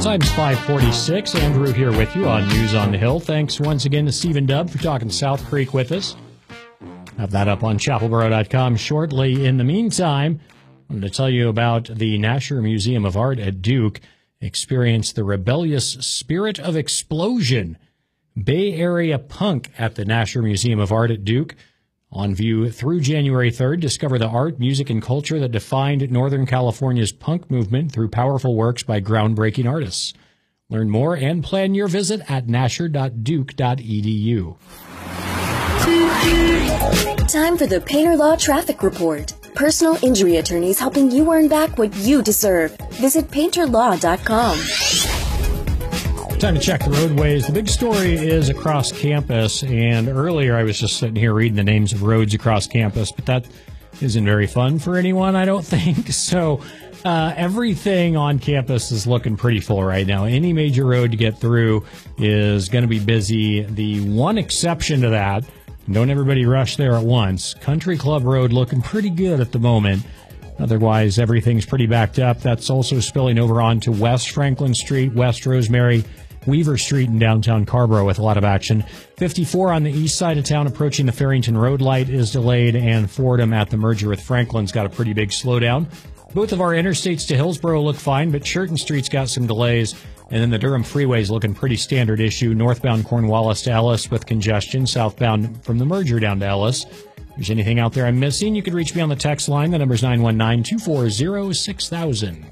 Time's 5:46. Andrew here with you on News on the Hill. Thanks once again to Stephen Dubb for talking South Creek with us. Have that up on chapelboro.com shortly. In the meantime, I'm going to tell you about the Nasher Museum of Art at Duke. Experience the rebellious spirit of explosion. Bay Area punk at the Nasher Museum of Art at Duke. On view through January 3rd, discover the art, music, and culture that defined Northern California's punk movement through powerful works by groundbreaking artists. Learn more and plan your visit at nasher.duke.edu. Time for the Painter Law Traffic Report. Personal injury attorneys helping you earn back what you deserve. Visit painterlaw.com. Time to check the roadways. The big story is across campus, and earlier I was just sitting here reading the names of roads across campus, but that isn't very fun for anyone, I don't think. So everything on campus is looking pretty full right now. Any major road to get through is going to be busy. The one exception to that, don't everybody rush there at once, Country Club Road looking pretty good at the moment. Otherwise, everything's pretty backed up. That's also spilling over onto West Franklin Street, West Rosemary, Weaver Street in downtown Carborough with a lot of action. 54 on the east side of town approaching the Farrington Road light is delayed, and Fordham at the merger with Franklin's got a pretty big slowdown. Both of our interstates to Hillsborough look fine, but Churton Street's got some delays. And then the Durham Freeway's looking pretty standard issue. Northbound Cornwallis to Ellis with congestion. Southbound from the merger down to Ellis. If there's anything out there I'm missing, you could reach me on the text line. The number's 919-240-6000.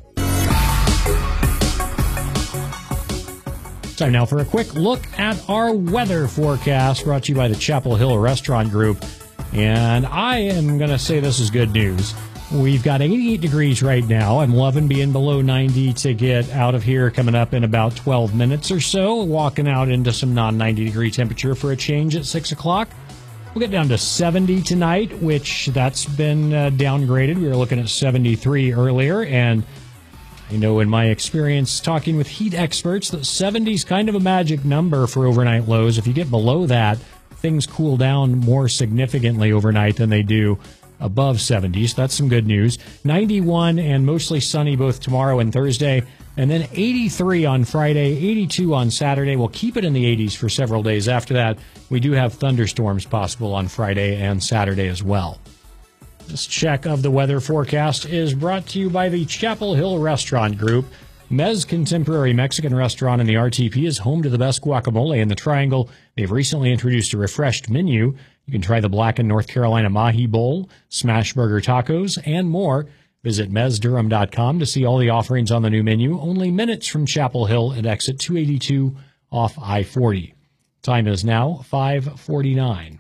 Time now for a quick look at our weather forecast brought to you by the Chapel Hill Restaurant Group. And I am going to say this is good news. We've got 88 degrees right now. I'm loving being below 90 to get out of here coming up in about 12 minutes or so. Walking out into some non-90 degree temperature for a change at 6 o'clock. We'll get down to 70 tonight, which that's been downgraded. We were looking at 73 earlier, and I know in my experience talking with heat experts that 70 is kind of a magic number for overnight lows. If you get below that, things cool down more significantly overnight than they do above 70. So that's some good news. 91 and mostly sunny both tomorrow and Thursday. And then 83 on Friday, 82 on Saturday. We'll keep it in the 80s for several days after that. We do have thunderstorms possible on Friday and Saturday as well. This check of the weather forecast is brought to you by the Chapel Hill Restaurant Group. Mez Contemporary Mexican Restaurant in the RTP is home to the best guacamole in the Triangle. They've recently introduced a refreshed menu. You can try the blackened North Carolina Mahi Bowl, smash burger tacos, and more. Visit mezdurham.com to see all the offerings on the new menu, only minutes from Chapel Hill at exit 282 off I-40. Time is now 5:49.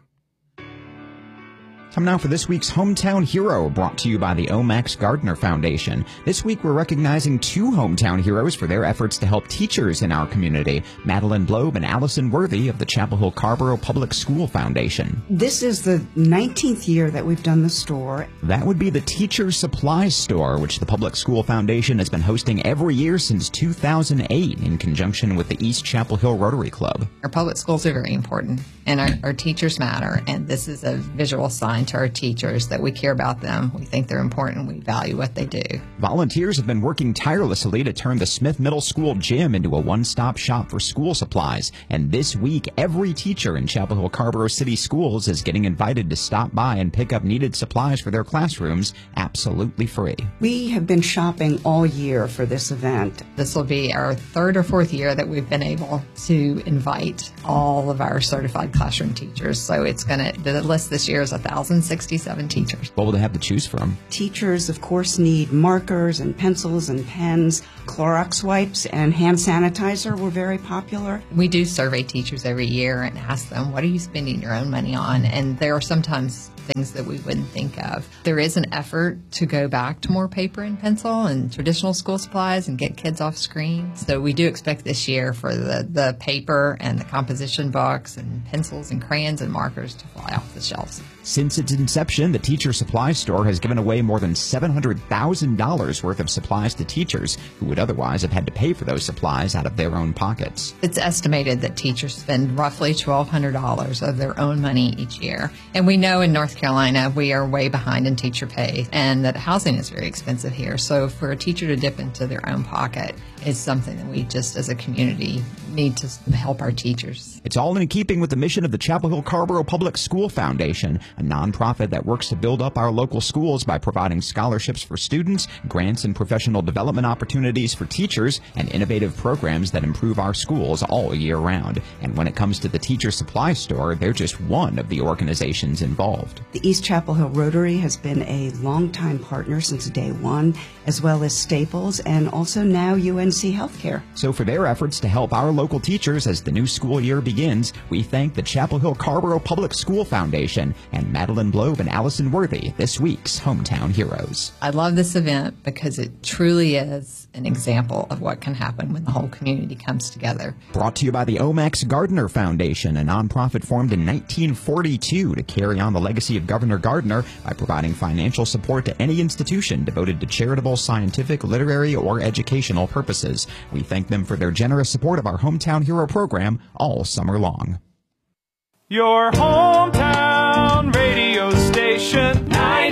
Time now for this week's Hometown Hero, brought to you by the O. Max Gardner Foundation. This week, we're recognizing two hometown heroes for their efforts to help teachers in our community, Madeline Blobe and Allison Worthy of the Chapel Hill Carborough Public School Foundation. This is the 19th year that we've done the store. That would be the Teacher Supplies Store, which the Public School Foundation has been hosting every year since 2008 in conjunction with the East Chapel Hill Rotary Club. Our public schools are very important, and our teachers matter, and this is a visual sign to our teachers that we care about them. We think they're important. We value what they do. Volunteers have been working tirelessly to turn the Smith Middle School gym into a one-stop shop for school supplies. And this week, every teacher in Chapel Hill Carborough City Schools is getting invited to stop by and pick up needed supplies for their classrooms absolutely free. We have been shopping all year for this event. This will be our third or fourth year that we've been able to invite all of our certified classroom teachers. So the list this year is 1,067 teachers. What will they have to choose from? Teachers, of course, need markers and pencils and pens. Clorox wipes and hand sanitizer were very popular. We do survey teachers every year and ask them, what are you spending your own money on? And there are sometimes things that we wouldn't think of. There is an effort to go back to more paper and pencil and traditional school supplies and get kids off screen. So we do expect this year for the paper and the composition books and pencils and crayons and markers to fly off the shelves. Since its inception, the Teacher Supply Store has given away more than $700,000 worth of supplies to teachers who would otherwise have had to pay for those supplies out of their own pockets. It's estimated that teachers spend roughly $1,200 of their own money each year. And we know in North Carolina we are way behind in teacher pay and that housing is very expensive here. So for a teacher to dip into their own pocket is something that we just as a community need to help our teachers. It's all in keeping with the mission of the Chapel Hill Carrboro Public School Foundation, a nonprofit that works to build up our local schools by providing scholarships for students, grants and professional development opportunities for teachers, and innovative programs that improve our schools all year round. And when it comes to the Teacher Supply Store, they're just one of the organizations involved. The East Chapel Hill Rotary has been a longtime partner since day one, as well as Staples and also now UNC Healthcare. So for their efforts to help our local teachers as the new school year begins, we thank the Chapel Hill Carrboro Public School Foundation and Madeline Blobe and Allison Worthy, this week's Hometown Heroes. I love this event because it truly is an example of what can happen when the whole community comes together. Brought to you by the Omax Gardner Foundation, a nonprofit formed in 1942 to carry on the legacy of Governor Gardner by providing financial support to any institution devoted to charitable, scientific, literary, or educational purposes. We thank them for their generous support of our Hometown Hero program all summer long. Your hometown radio station,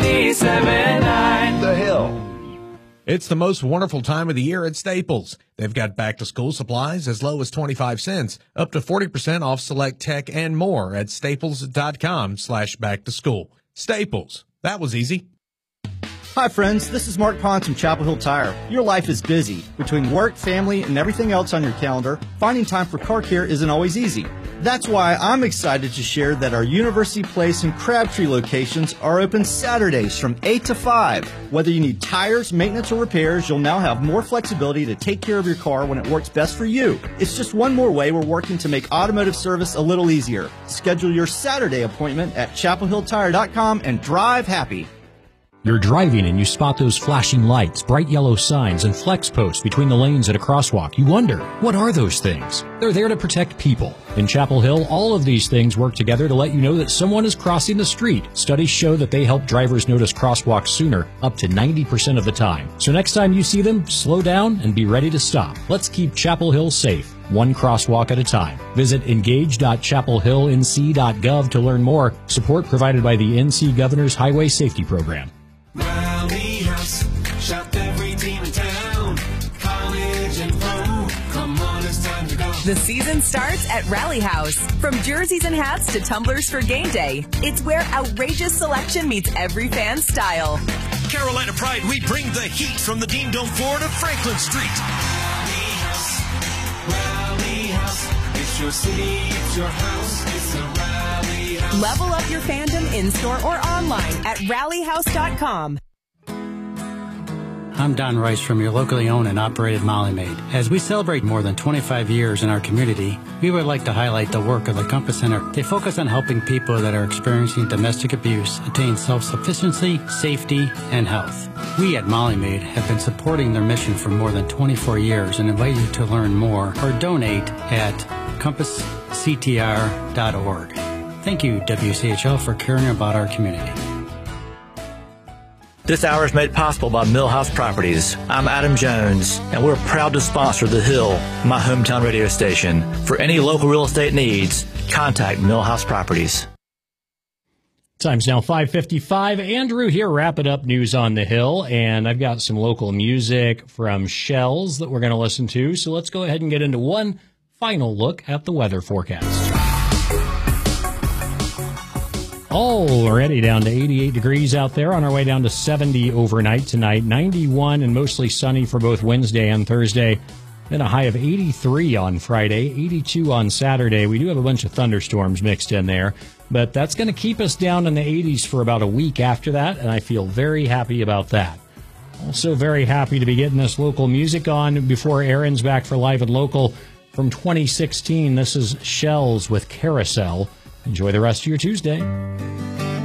97.9 The Hill. It's the most wonderful time of the year at Staples. They've got back-to-school supplies as low as 25 cents, up to 40% off select tech and more at staples.com/back-to-school. Staples. That was easy. Hi friends, this is Mark Pons from Chapel Hill Tire. Your life is busy. Between work, family, and everything else on your calendar, finding time for car care isn't always easy. That's why I'm excited to share that our University Place and Crabtree locations are open Saturdays from 8 to 5. Whether you need tires, maintenance, or repairs, you'll now have more flexibility to take care of your car when it works best for you. It's just one more way we're working to make automotive service a little easier. Schedule your Saturday appointment at chapelhilltire.com and drive happy. You're driving and you spot those flashing lights, bright yellow signs, and flex posts between the lanes at a crosswalk. You wonder, what are those things? They're there to protect people. In Chapel Hill, all of these things work together to let you know that someone is crossing the street. Studies show that they help drivers notice crosswalks sooner, up to 90% of the time. So next time you see them, slow down and be ready to stop. Let's keep Chapel Hill safe, one crosswalk at a time. Visit engage.chapelhillnc.gov to learn more. Support provided by the NC Governor's Highway Safety Program. Rally House, shop every team in town, college and pro, come on, it's time to go. The season starts at Rally House. From jerseys and hats to tumblers for game day, it's where outrageous selection meets every fan's style. Carolina Pride, we bring the heat from the Dean Dome floor to Franklin Street. Rally House, it's your city, it's your house, it's a Rally House. Level up your fandom in-store or online at rallyhouse.com. I'm Don Rice from your locally owned and operated Molly Maid. As we celebrate more than 25 years in our community, we would like to highlight the work of the Compass Center. They focus on helping people that are experiencing domestic abuse attain self-sufficiency, safety, and health. We at Molly Maid have been supporting their mission for more than 24 years and invite you to learn more or donate at compassctr.org. Thank you, WCHL, for caring about our community. This hour is made possible by Millhouse Properties. I'm Adam Jones, and we're proud to sponsor The Hill, my hometown radio station. For any local real estate needs, contact Millhouse Properties. Time's now 5:55. Andrew here, wrapping up news on the Hill, and I've got some local music from Shells that we're going to listen to. So let's go ahead and get into one final look at the weather forecast. Already down to 88 degrees out there, on our way down to 70 overnight tonight, 91 and mostly sunny for both Wednesday and Thursday. Then a high of 83 on Friday, 82 on Saturday. We do have a bunch of thunderstorms mixed in there, but that's going to keep us down in the 80s for about a week after that, and I feel very happy about that. Also very happy to be getting this local music on before Aaron's back for Live and Local from 2016. This is Shells with Carousel. Enjoy the rest of your Tuesday.